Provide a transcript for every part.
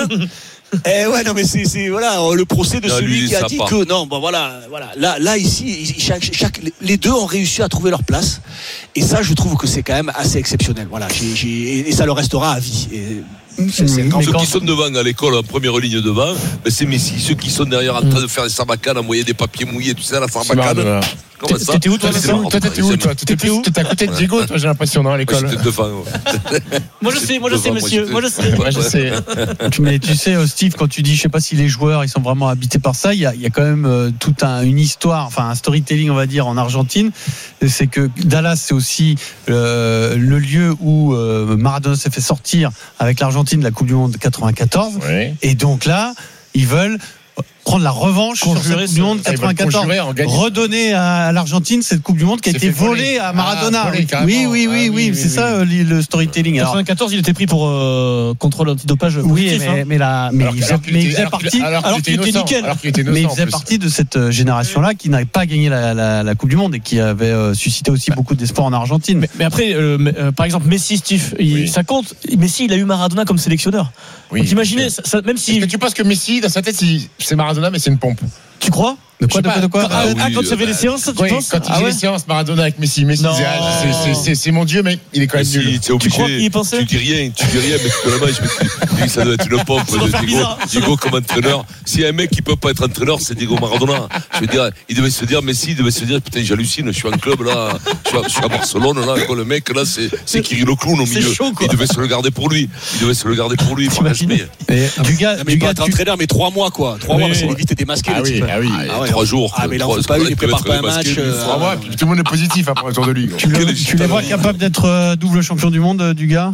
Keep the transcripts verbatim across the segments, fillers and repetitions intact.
Eh ouais, non mais c'est, c'est voilà le procès de non, celui lui, qui a ça dit part. que non, bon voilà, voilà. Là, là ici, chaque, chaque, les deux ont réussi à trouver leur place, et ça, je trouve que c'est quand même assez exceptionnel. Voilà, j'ai, j'ai, et ça le restera à vie. Et, C'est, c'est ceux qui sont devant à l'école en première ligne devant, ben c'est Messi. Ceux qui sont derrière en train de faire des sarbacanes, envoyer des papiers mouillés, tu sais, la sarbacane. Comment ça ? T'étais où toi ? Toi t'étais où toi ? T'étais où ? T'étais à côté de Diego, toi, j'ai l'impression, non, à l'école. Moi, j'étais devant. Moi je sais, moi je sais, monsieur. Moi je sais. Moi je sais. Mais tu sais, Steve, quand tu dis, je sais pas si les joueurs ils sont vraiment habités par ça, il y a, il y a quand même euh, toute un, une histoire, enfin un storytelling, on va dire, en Argentine. C'est que Dallas, c'est aussi euh, le lieu où euh, Maradona s'est fait sortir avec l'Argentine de la Coupe du Monde quatre-vingt-quatorze. Oui. Et donc là, ils veulent prendre la revanche sur cette Coupe du Monde quatre-vingt-quatorze, redonner à l'Argentine cette Coupe du Monde qui a été volée à Maradona. Ah, volé, oui, oui, oui, ah, oui, oui, c'est oui, ça oui. le storytelling. Alors, quatre-vingt-quatorze, il était pris pour euh, contrôle antidopage. Oui, positif, mais, hein. mais, la, mais alors, il faisait, alors mais il faisait partie, alors, alors qu'il était nickel. Alors qu'il était innocent, mais il faisait partie de cette génération-là qui n'avait pas gagné la, la, la Coupe du Monde et qui avait euh, suscité aussi beaucoup d'espoir en Argentine. Mais, mais après, euh, euh, par exemple, Messi, Steve, il, oui. ça compte. Messi, il a eu Maradona comme sélectionneur. Oui, donc imaginez, ça, ça, même si. Est-ce que tu penses que Messi, dans sa tête, c'est Maradona, mais c'est une pompe? Tu crois? De quoi, de quoi, de quoi quand, ah, oui, ah, quand il y avait les séances, tu oui, penses? Quand il faisait ah, ouais. les séances Maradona avec Messi, Messi disait, ah, c'est, c'est, c'est, c'est mon Dieu, mais il est quand même Messi, nul. T'es obligé, tu crois qu'il y pensait? Tu dis rien, tu dis rien, mais tu te la manges. Tu dis ça doit être une pompe. Diego, Diego comme entraîneur. S'il y a un mec qui peut pas être entraîneur, c'est Diego Maradona. Je veux dire, il devait se dire, Messi, il devait se dire, putain, j'hallucine, je suis en club là, je suis à, je suis à Barcelone là, quoi, le mec là, c'est, c'est Kiri le clown au milieu. Chaud, il devait se le garder pour lui. Il devait se le garder pour lui. Du gars, du gars, entraîneur, mais trois mois quoi. Trois mois, c'est vite démasqué. Ah oui, ah oui. Trois jours. Ah mais là, on peut pas, il prépare pas un match. Trois mois, puis tout le monde est positif après autour de lui. Tu les vois capables d'être double champion du monde, du gars?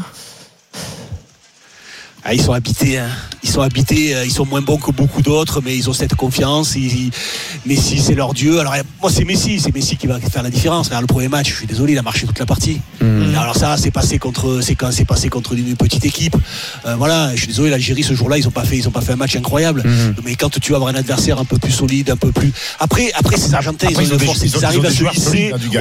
Ah, ils sont habités, hein. Ils sont habités, ils sont moins bons que beaucoup d'autres, mais ils ont cette confiance. Ils, ils, Messi, c'est leur dieu. Alors moi, c'est Messi, c'est Messi qui va faire la différence. Regarde le premier match, je suis désolé, il a marché toute la partie. Mmh. Alors ça, c'est passé contre, c'est quand c'est passé contre une petite équipe. Euh, voilà, je suis désolé, l'Algérie ce jour-là, ils ont pas fait, ils ont pas fait un match incroyable. Mmh. Mais quand tu vas avoir un adversaire un peu plus solide, un peu plus. Après, après ces Argentins, après, ils ont une force, ils, ils arrivent à se hisser